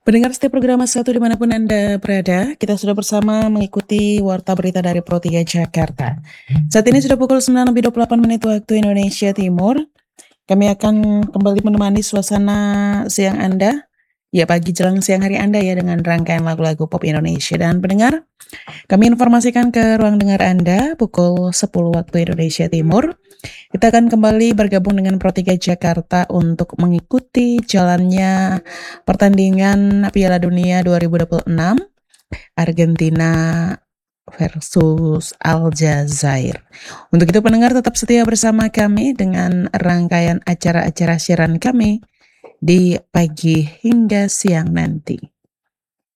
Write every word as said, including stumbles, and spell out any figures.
Pendengar setiap program satu dimanapun Anda berada, kita sudah bersama mengikuti Warta Berita dari Pro tiga Jakarta. Saat ini sudah pukul sembilan lebih dua puluh delapan menit waktu Indonesia Timur. Kami akan kembali menemani suasana siang Anda, ya pagi jelang siang hari Anda ya dengan rangkaian lagu-lagu pop Indonesia. Dan pendengar, kami informasikan ke ruang dengar Anda pukul sepuluh waktu Indonesia Timur. Kita akan kembali bergabung dengan Pro tiga Jakarta untuk mengikuti jalannya pertandingan Piala Dunia dua ribu dua puluh enam Argentina versus Aljazair. Untuk itu pendengar tetap setia bersama kami dengan rangkaian acara-acara siaran kami di pagi hingga siang nanti.